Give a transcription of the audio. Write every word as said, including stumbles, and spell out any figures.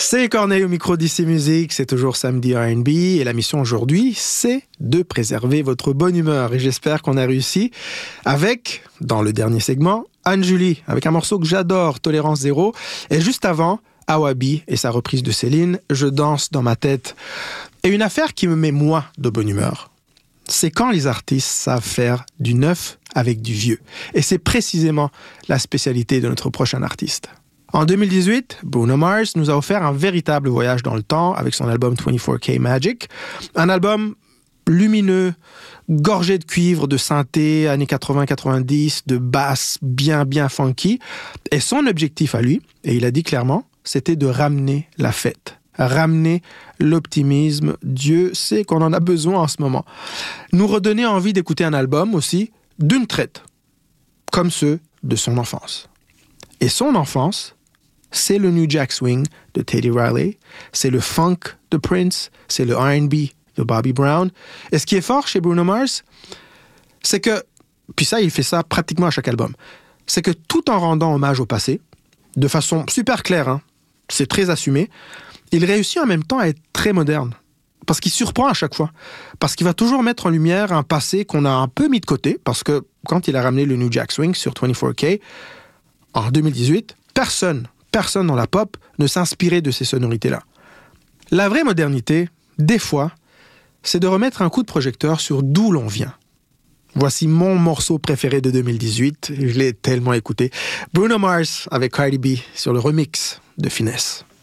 C'est Corneille au micro d'I C Musique, c'est toujours samedi R and B et la mission aujourd'hui, c'est de préserver votre bonne humeur et j'espère qu'on a réussi avec, dans le dernier segment, Anne-Julie avec un morceau que j'adore, Tolérance Zéro, et juste avant, Awabi et sa reprise de Céline, Je danse dans ma tête. Et une affaire qui me met moi de bonne humeur, c'est quand les artistes savent faire du neuf avec du vieux. Et c'est précisément la spécialité de notre prochain artiste. En deux mille dix-huit, Bruno Mars nous a offert un véritable voyage dans le temps avec son album vingt-quatre K Magic. Un album lumineux, gorgé de cuivre, de synthé, années quatre-vingts quatre-vingt-dix, de basse bien bien funky. Et son objectif à lui, et il a dit clairement, c'était de ramener la fête. Ramener l'optimisme. Dieu sait qu'on en a besoin en ce moment. Nous redonner envie d'écouter un album aussi d'une traite, comme ceux de son enfance. Et son enfance, c'est le New Jack Swing de Teddy Riley, c'est le funk de Prince, c'est le R and B de Bobby Brown. Et ce qui est fort chez Bruno Mars, c'est que, puis ça, il fait ça pratiquement à chaque album, c'est que tout en rendant hommage au passé, de façon super claire, hein, c'est très assumé, il réussit en même temps à être très moderne. Parce qu'il surprend à chaque fois. Parce qu'il va toujours mettre en lumière un passé qu'on a un peu mis de côté, parce que quand il a ramené le New Jack Swing sur vingt-quatre K, en deux mille dix-huit, personne, personne dans la pop ne s'inspirait de ces sonorités-là. La vraie modernité, des fois, c'est de remettre un coup de projecteur sur d'où l'on vient. Voici mon morceau préféré de deux mille dix-huit, je l'ai tellement écouté. Bruno Mars avec Cardi B sur le remix de Finesse.